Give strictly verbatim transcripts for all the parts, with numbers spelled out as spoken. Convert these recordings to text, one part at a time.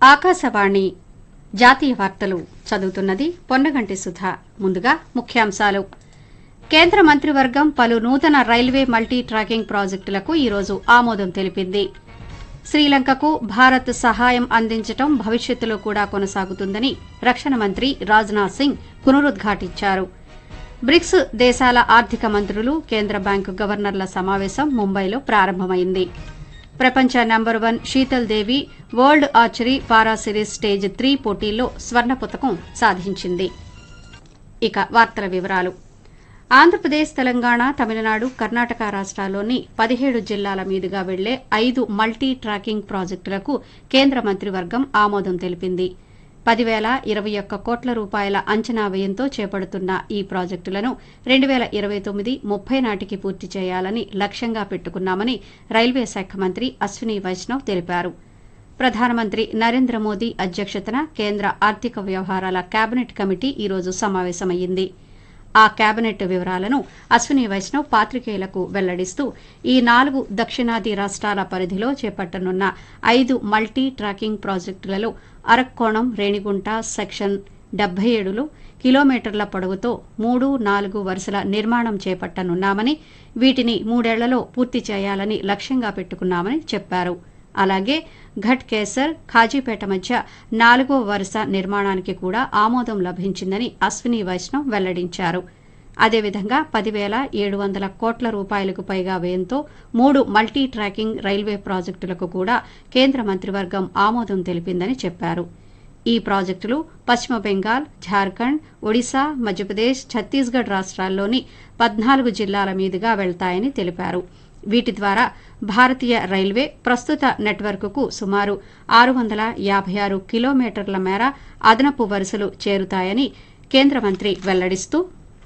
ఆకాశవాణి జాతీయ వార్తలు చదువుతున్నది పొన్నగంటి సుధా. ముందుగా ముఖ్యాంశాలు. కేంద్ర మంత్రివర్గం పలు నూతన రైల్వే మల్టీ ట్రాకింగ్ ప్రాజెక్టులకు ఈరోజు ఆమోదం తెలిపింది. శ్రీలంకకు భారత్ సహాయం అందించడం భవిష్యత్తులో కూడా కొనసాగుతుందని రక్షణ మంత్రి రాజ్నాథ్ సింగ్ పునరుద్ఘాటించారు. బ్రిక్స్ దేశాల ఆర్థిక మంత్రులు, కేంద్ర బ్యాంకు గవర్నర్ల సమావేశం ముంబైలో ప్రారంభమైంది. ప్రపంచ నంబర్ వన్ శీతల్ దేవి వరల్డ్ ఆర్చరీ పారా సిరీస్ స్టేజ్ త్రీ పోటీల్లో స్వర్ణ పతకం సాధించింది. ఇక వార్తల వివరాలు. ఆంధ్రప్రదేశ్, తెలంగాణ, తమిళనాడు, కర్ణాటక రాష్ట్రాల్లోని పదిహేడు జిల్లాల మీదుగా వెళ్లే ఐదు మల్టీ ట్రాకింగ్ ప్రాజెక్టులకు కేంద్ర మంత్రివర్గం ఆమోదం తెలిపింది. పదివేల ఇరవై ఒక్క కోట్ల రూపాయల అంచనా వ్యయంతో చేపడుతున్న ఈ ప్రాజెక్టులను రెండు వేల ఇరవై తొమ్మిది ముప్పై నాటికి పూర్తి చేయాలని లక్ష్యంగా పెట్టుకున్నామని రైల్వే శాఖ మంత్రి అశ్విని వైష్ణవ్ తెలిపారు. ప్రధానమంత్రి నరేంద్ర మోదీ అధ్యక్షతన కేంద్ర ఆర్థిక వ్యవహారాల కేబినెట్ కమిటీ ఈరోజు సమావేశమైంది. ఆ కేబినెట్ వివరాలను అశ్విని వైష్ణవ్ పాత్రికేయులకు వెల్లడిస్తూ ఈ నాలుగు దక్షిణాది రాష్ట్రాల పరిధిలో చేపట్టనున్న ఐదు multi tracking ప్రాజెక్టులలో Arakkonam Renigunta section డెబ్బై ఏడులో కిలోమీటర్ల పొడవుతో మూడు నాలుగు వరుసల నిర్మాణం చేపట్టనున్నామని, వీటిని మూడేళ్లలో పూర్తి చేయాలని లక్ష్యంగా పెట్టుకున్నామని చెప్పారు. అలాగే ఘట్ కేసర్, ఖాజీపేట మధ్య నాలుగో వరుస నిర్మాణానికి కూడా ఆమోదం లభించిందని అశ్విని వైష్ణవ్ వెల్లడించారు. అదేవిధంగా పదివేల ఏడు వందల కోట్ల రూపాయలకు పైగా వ్యయంతో మూడు మల్టీ ట్రాకింగ్ రైల్వే ప్రాజెక్టులకు కూడా కేంద్ర మంత్రివర్గం ఆమోదం తెలిపిందని చెప్పారు. ఈ ప్రాజెక్టులు పశ్చిమ బెంగాల్, ఝార్ఖండ్, ఒడిశా, మధ్యప్రదేశ్, ఛత్తీస్గఢ్ రాష్ట్రాల్లోని పద్నాలుగు జిల్లాల మీదుగా వెళ్తాయని తెలిపారు. వీటి ద్వారా భారతీయ రైల్వే ప్రస్తుత నెట్వర్క్కు సుమారు ఆరు వందల యాభై ఆరు కిలోమీటర్ల మేర అదనపు వరుసలు చేరుతాయని కేంద్ర మంత్రి వెల్లడిస్తూ,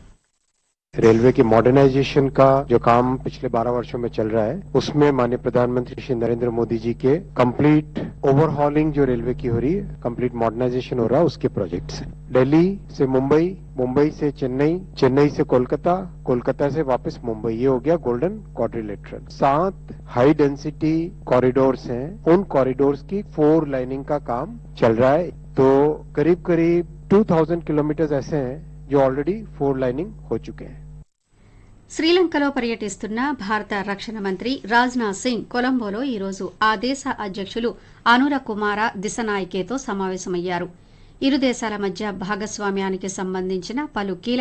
रेलवे की मॉडर्नाइजेशन का जो काम पिछले बारह वर्षों में चल रहा है, उसमें माननीय प्रधानमंत्री श्री नरेंद्र मोदी जी के कंप्लीट ओवरहॉलिंग जो रेलवे की हो रही है, कंप्लीट मॉडर्नाइजेशन हो रहा है, उसके प्रोजेक्ट्स हैं. दिल्ली से मुंबई, मुंबई से चेन्नई, चेन्नई से कोलकाता, कोलकाता से वापस मुंबई, ये हो गया गोल्डन क्वाड्रिलेटरल. सात हाई डेंसिटी कॉरिडोर्स हैं, उन कॉरिडोर्स की फोर लाइनिंग का काम चल रहा है. तो करीब करीब दो हज़ार किलोमीटर ऐसे हैं जो ऑलरेडी फोर लाइनिंग हो चुके हैं. శ్రీలంకలో పర్యటిస్తున్న భారత రక్షణ మంత్రి రాజ్నాథ్ సింగ్ కొలంబోలో ఈరోజు ఆ దేశ అధ్యకులు అనుర కుమార దిశనాయకేతో సమావేశమయ్యారు. ఇరు దేశాల మధ్య భాగస్వామ్యానికి సంబంధించిన పలు కీలక